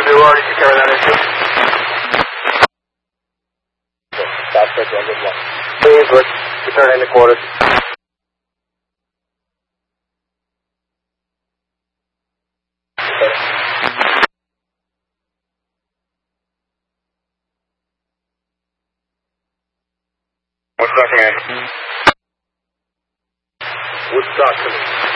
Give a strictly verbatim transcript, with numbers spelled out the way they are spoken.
do already to carry that issue? Stop check one, good one. Please, let's return into quarters. What's that, man? Woodstock to me.